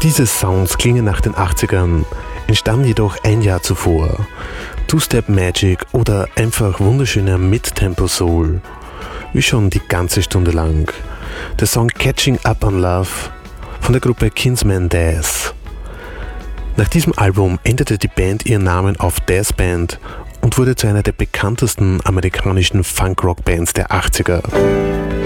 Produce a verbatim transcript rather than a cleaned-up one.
Diese Sounds klingen nach den achtzigern, entstanden jedoch ein Jahr zuvor. Two-Step Magic oder einfach wunderschöner Mid-Tempo-Soul. Wie schon die ganze Stunde lang. Der Song Catching Up on Love von der Gruppe Kinsman Daz. Nach diesem Album änderte die Band ihren Namen auf Daz Band und wurde zu einer der bekanntesten amerikanischen Funk-Rock-Bands der achtziger.